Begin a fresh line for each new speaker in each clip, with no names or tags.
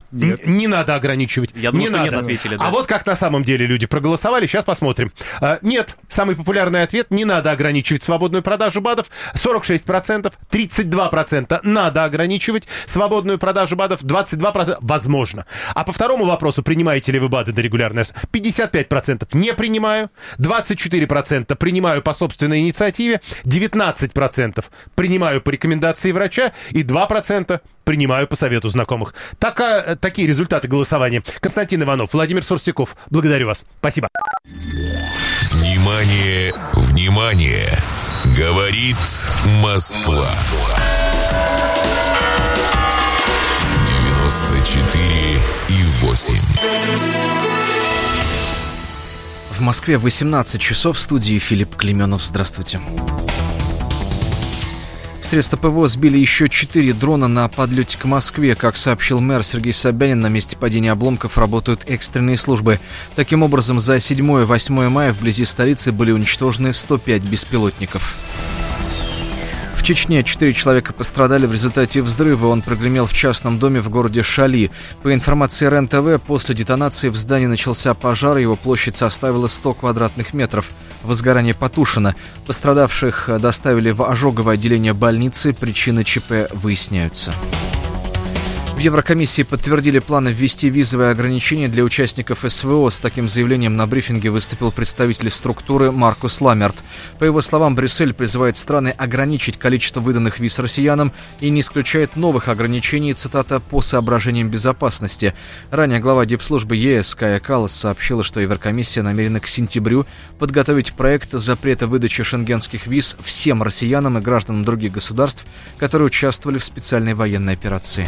Не надо ограничивать.
Я думаю,
не
что
надо.
нет, ответили, да.
А вот как на самом деле люди проголосовали, сейчас посмотрим. Нет, самый популярный ответ: не надо ограничивать свободную продажу БАДов. 46%, 32% надо ограничивать свободную продажу БАДов, 22% возможно. А по второму вопросу, принимаете ли вы БАДы на регулярной основе, 55% не принимаю, 24% принимаю по собственной инициативе, 19% принимаю по рекомендации врача и 2% принимаю по совету знакомых. Такие результаты голосования. Константин Иванов, Владимир Сурсяков. Благодарю вас. Спасибо.
Внимание, внимание! Говорит Москва. 94,8.
В Москве 18 часов. В студии Филипп Клейменов. Здравствуйте. Средства ПВО сбили еще 4 дрона на подлете к Москве. Как сообщил мэр Сергей Собянин, на месте падения обломков работают экстренные службы. Таким образом, за 7 и 8 мая вблизи столицы были уничтожены 105 беспилотников. В Чечне 4 человека пострадали в результате взрыва. Он прогремел в частном доме в городе Шали. По информации РЕН-ТВ, после детонации в здании начался пожар, его площадь составила 100 квадратных метров. Возгорание потушено. Пострадавших доставили в ожоговое отделение больницы. Причины ЧП выясняются. В Еврокомиссии подтвердили планы ввести визовые ограничения для участников СВО. С таким заявлением на брифинге выступил представитель структуры Маркус Ламмерт. По его словам, Брюссель призывает страны ограничить количество выданных виз россиянам и не исключает новых ограничений, цитата, по соображениям безопасности. Ранее глава дипслужбы ЕС Кая Каллас сообщила, что Еврокомиссия намерена к сентябрю подготовить проект запрета выдачи шенгенских виз всем россиянам и гражданам других государств, которые участвовали в специальной военной операции.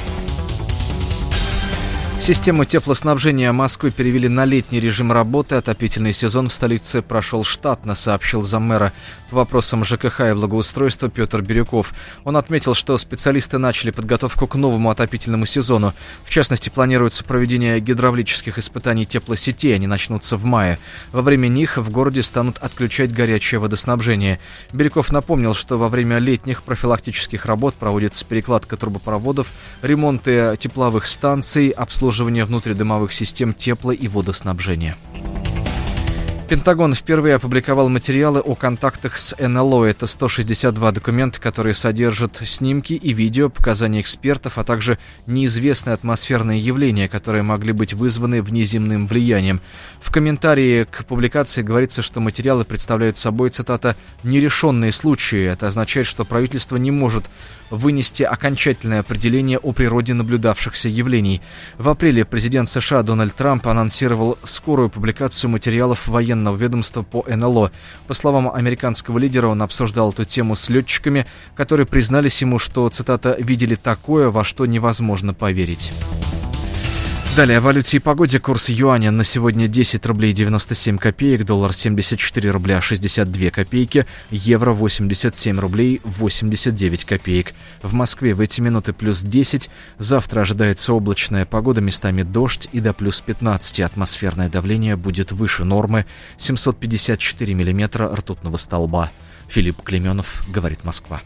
Систему теплоснабжения Москвы перевели на летний режим работы. Отопительный сезон в столице прошел штатно, сообщил заммэра по вопросам ЖКХ и благоустройства Петр Бирюков. Он отметил, что специалисты начали подготовку к новому отопительному сезону. В частности, планируется проведение гидравлических испытаний теплосетей. Они начнутся в мае. Во время них в городе станут отключать горячее водоснабжение. Бирюков напомнил, что во время летних профилактических работ проводится перекладка трубопроводов, ремонты тепловых станций, обслуживание внутридомовых систем тепло- и водоснабжения. Пентагон впервые опубликовал материалы о контактах с НЛО. Это 162 документа, которые содержат снимки и видео, показания экспертов, а также неизвестные атмосферные явления, которые могли быть вызваны внеземным влиянием. В комментарии к публикации говорится, что материалы представляют собой, цитата, «нерешенные случаи». Это означает, что правительство не может вынести окончательное определение о природе наблюдавшихся явлений. В апреле президент США Дональд Трамп анонсировал скорую публикацию материалов военного ведомства по НЛО. По словам американского лидера, он обсуждал эту тему с летчиками, которые признались ему, что, цитата, «видели такое, во что невозможно поверить». Далее о валюте и погоде. Курс юаня на сегодня 10 рублей 97 копеек, доллар 74 рубля 62 копейки, евро 87 рублей 89 копеек. В Москве в эти минуты плюс 10. Завтра ожидается облачная погода, местами дождь и до плюс 15. Атмосферное давление будет выше нормы, 754 миллиметра ртутного столба. Филипп Клейменов, говорит Москва.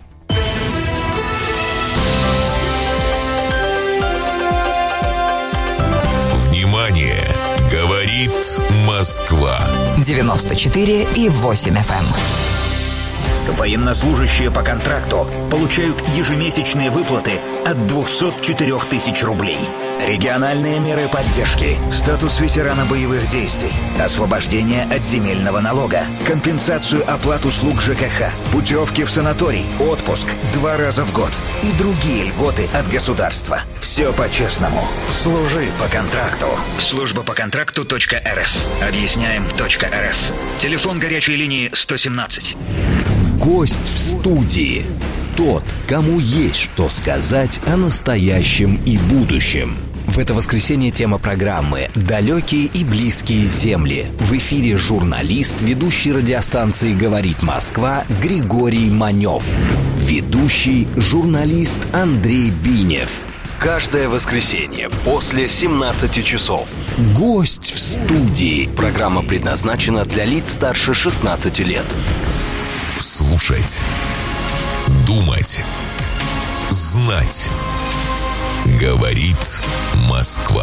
Внимание! Говорит Москва.
94,8 FM.
Военнослужащие по контракту получают ежемесячные выплаты от 204 тысяч рублей. Региональные меры поддержки, статус ветерана боевых действий, освобождение от земельного налога, компенсацию оплат услуг ЖКХ, путевки в санаторий, отпуск 2 раза в год и другие льготы от государства. Все по-честному. Служи по контракту. Служба по контракту.рф. Объясняем.рф. Телефон горячей линии 117.
Гость в студии. Тот, кому есть что сказать о настоящем и будущем. В это воскресенье тема программы «Далекие и близкие земли». В эфире журналист, ведущий радиостанции «Говорит Москва» Григорий Манев. Ведущий журналист Андрей Бинев. Каждое воскресенье после 17 часов. Гость в студии. Программа предназначена для лиц старше 16 лет.
Слушать. Думать. Знать. Говорит Москва.